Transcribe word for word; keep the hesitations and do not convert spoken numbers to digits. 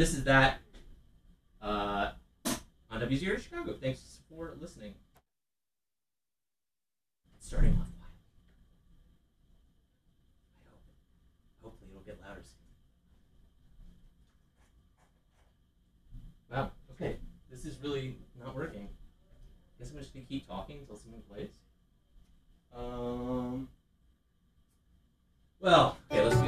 this is that uh, on W Z R Chicago. Thanks for listening. It's starting off quietly. I hope. Hopefully it'll get louder soon. Wow. Okay. This is really not working. I guess I'm just gonna keep talking until someone plays. Um. Well, okay. Let's.